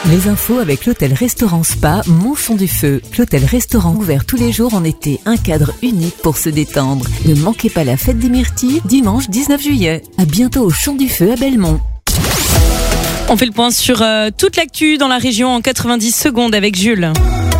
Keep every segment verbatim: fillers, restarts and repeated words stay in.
Les infos avec l'hôtel-restaurant Spa Montchon du Feu. L'hôtel-restaurant ouvert tous les jours en été, un cadre unique pour se détendre. Ne manquez pas la fête des myrtilles, dimanche dix-neuf juillet. À bientôt au Champ du Feu à Belmont. On fait le point sur euh, toute l'actu dans la région en quatre-vingt-dix secondes avec Jules.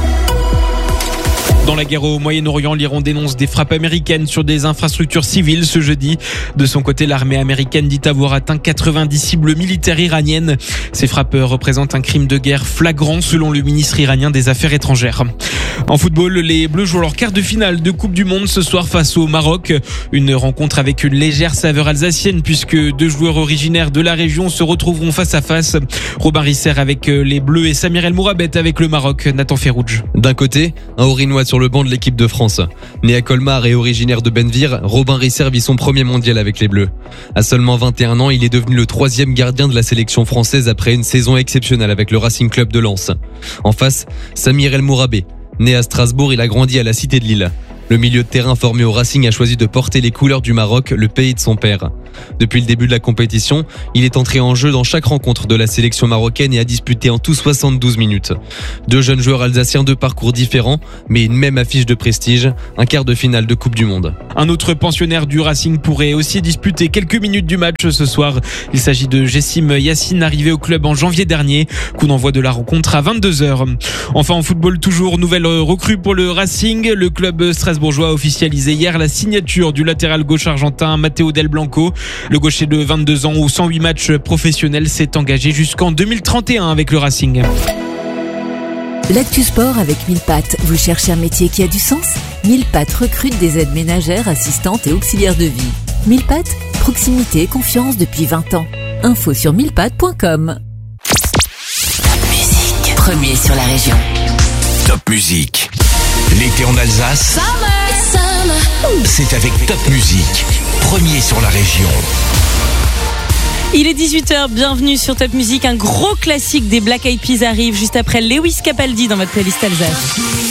Dans la guerre au Moyen-Orient, l'Iran dénonce des frappes américaines sur des infrastructures civiles ce jeudi. De son côté, l'armée américaine dit avoir atteint quatre-vingt-dix cibles militaires iraniennes. Ces frappes représentent un crime de guerre flagrant selon le ministre iranien des Affaires étrangères. En football, les Bleus jouent leur quart de finale de Coupe du Monde ce soir face au Maroc. Une rencontre avec une légère saveur alsacienne puisque deux joueurs originaires de la région se retrouveront face à face. Robin Risser avec les Bleus et Samir El Mourabet avec le Maroc. Nathan Ferrouj. D'un côté, un Orinois sur le banc de l'équipe de France. Né à Colmar et originaire de Benvir, Robin Risser vit son premier mondial avec les Bleus. À seulement vingt et un ans, il est devenu le troisième gardien de la sélection française après une saison exceptionnelle avec le Racing Club de Lens. En face, Samir El Mourabet. Né à Strasbourg, il a grandi à la Cité de Lille. Le milieu de terrain formé au Racing a choisi de porter les couleurs du Maroc, le pays de son père. Depuis le début de la compétition, il est entré en jeu dans chaque rencontre de la sélection marocaine et a disputé en tout soixante-douze minutes. Deux jeunes joueurs alsaciens, deux parcours différents, mais une même affiche de prestige, un quart de finale de Coupe du Monde. Un autre pensionnaire du Racing pourrait aussi disputer quelques minutes du match ce soir. Il s'agit de Jessim Yassine, arrivé au club en janvier dernier. Coup d'envoi de la rencontre à vingt-deux heures. Enfin en football toujours, nouvelle recrue pour le Racing. Le club strasbourgeois a officialisé hier la signature du latéral gauche argentin Matteo Del Blanco. Le gaucher de vingt-deux ans ou cent huit matchs professionnels s'est engagé jusqu'en deux mille trente et un avec le Racing. L'actu sport avec mille pattes. Vous cherchez un métier qui a du sens ? mille pattes recrute des aides ménagères, assistantes et auxiliaires de vie. mille pattes, proximité et confiance depuis vingt ans. Info sur mille pattes point com. Top musique. Premier sur la région. Top musique. L'été en Alsace, Summer, summer. C'est avec Top musique. Premier sur la région. Il est dix-huit heures, bienvenue sur Top Music. Un gros classique des Black Eyed Peas arrive juste après Lewis Capaldi dans votre playlist Alsace.